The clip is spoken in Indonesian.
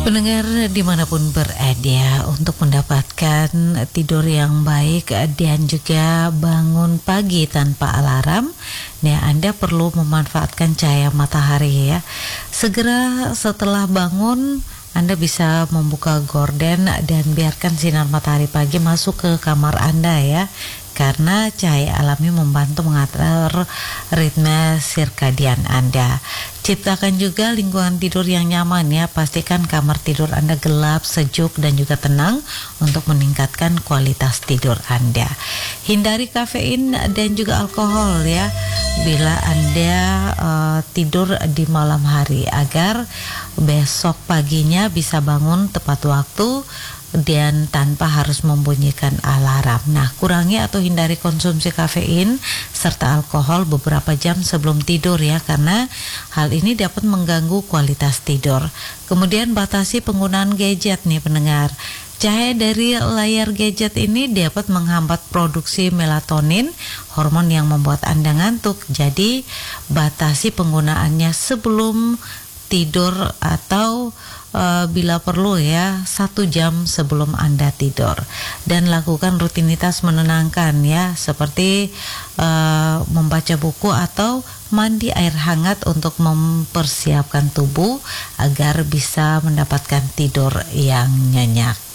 Pendengar dimanapun berada, untuk mendapatkan tidur yang baik dan juga bangun pagi tanpa alarm, ya Anda perlu memanfaatkan cahaya matahari ya. Segera setelah bangun, Anda bisa membuka gorden dan biarkan sinar matahari pagi masuk ke kamar Anda ya. Karena cahaya alami membantu mengatur ritme sirkadian Anda. Ciptakan juga lingkungan tidur yang nyaman ya. Pastikan kamar tidur Anda gelap, sejuk dan juga tenang untuk meningkatkan kualitas tidur Anda. Hindari kafein dan juga alkohol ya bila Anda tidur di malam hari, agar besok paginya bisa bangun tepat waktu dan tanpa harus membunyikan alarm. Nah, kurangi atau hindari konsumsi kafein serta alkohol beberapa jam sebelum tidur ya, karena hal ini dapat mengganggu kualitas tidur. Kemudian batasi penggunaan gadget nih pendengar. Cahaya dari layar gadget ini dapat menghambat produksi melatonin, hormon yang membuat Anda ngantuk. Jadi, batasi penggunaannya sebelum tidur atau bila perlu ya 1 jam sebelum Anda tidur, dan lakukan rutinitas menenangkan ya, seperti membaca buku atau mandi air hangat untuk mempersiapkan tubuh agar bisa mendapatkan tidur yang nyenyak.